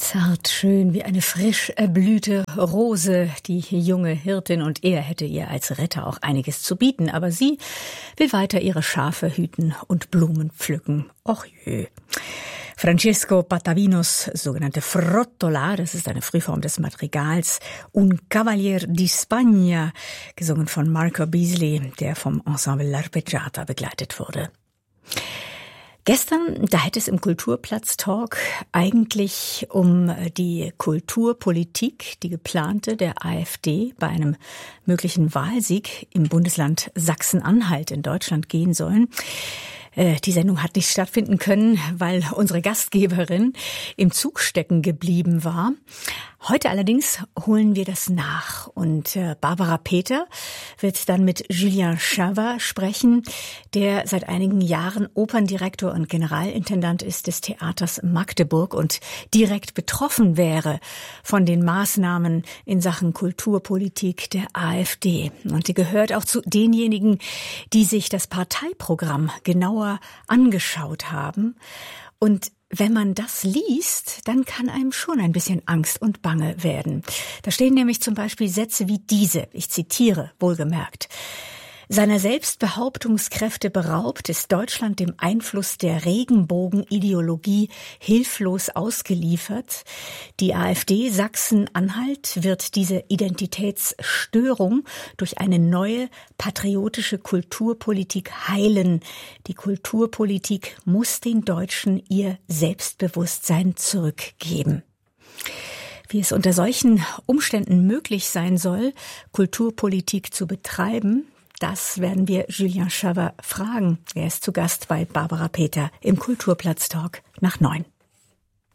Zart, schön wie eine frisch erblühte Rose, die junge Hirtin, und er hätte ihr als Retter auch einiges zu bieten, aber sie will weiter ihre Schafe hüten und Blumen pflücken. Och jö. Francesco Patavinos sogenannte Frottola, das ist eine Frühform des Madrigals, Un Cavalier di Spagna, gesungen von Marco Beasley, der vom Ensemble L'Arpeggiata begleitet wurde. Gestern, da hätte es im Kulturplatz-Talk eigentlich um die Kulturpolitik, die geplante der AfD bei einem möglichen Wahlsieg im Bundesland Sachsen-Anhalt in Deutschland gehen sollen. Die Sendung hat nicht stattfinden können, weil unsere Gastgeberin im Zug stecken geblieben war. Heute allerdings holen wir das nach und Barbara Peter wird dann mit Julien Chava sprechen, der seit einigen Jahren Operndirektor und Generalintendant ist des Theaters Magdeburg und direkt betroffen wäre von den Maßnahmen in Sachen Kulturpolitik der AfD. Und sie gehört auch zu denjenigen, die sich das Parteiprogramm genauer angeschaut haben. Und wenn man das liest, dann kann einem schon ein bisschen Angst und Bange werden. Da stehen nämlich zum Beispiel Sätze wie diese, ich zitiere wohlgemerkt: Seiner Selbstbehauptungskräfte beraubt, ist Deutschland dem Einfluss der Regenbogenideologie hilflos ausgeliefert. Die AfD Sachsen-Anhalt wird diese Identitätsstörung durch eine neue patriotische Kulturpolitik heilen. Die Kulturpolitik muss den Deutschen ihr Selbstbewusstsein zurückgeben. Wie es unter solchen Umständen möglich sein soll, Kulturpolitik zu betreiben, das werden wir Julien Chava fragen. Er ist zu Gast bei Barbara Peter im Kulturplatz-Talk nach 9.